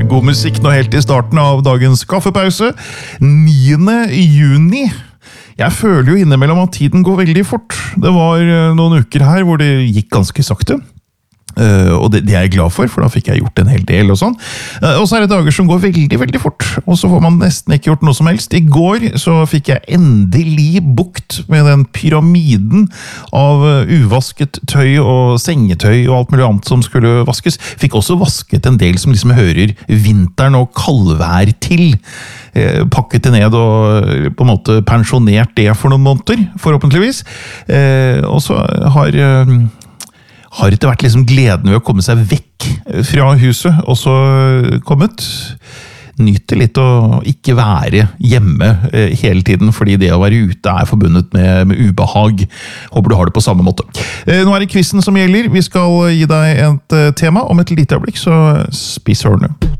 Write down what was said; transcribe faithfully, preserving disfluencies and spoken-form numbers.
God musikk nå helt i starten av dagens kaffepause. niende juni. Jeg føler jo innimellom at tiden går veldig fort. Det var noen uker her hvor det gikk ganske sakte. Uh, og det, det er jeg glad for, for da fikk jeg gjort en hel del og sånn. Uh, og så er det dager som går veldig, veldig fort, og så får man nesten ikke gjort noe som helst. I går så fikk jeg endelig bukt med den pyramiden av uh, uvasket tøy og sengetøy og alt mulig annet som skulle vaskes. Fikk også vasket en del som liksom hører vinteren og kaldvær til. Uh, pakket det ned og på en måte pensjonert det for noen måneder, forhåpentligvis. Uh, og så har... Uh, har etter hvert liksom gleden ved å komme seg vekk fra huset, og så kommet. Nyte litt å ikke være hjemme hele tiden, fordi det å være ute er forbundet med, med ubehag. Håper du har det på samme måte. Nå er det quizen som gjelder. Vi skal gi deg et tema om et lite øyeblikk, så spiss ørene.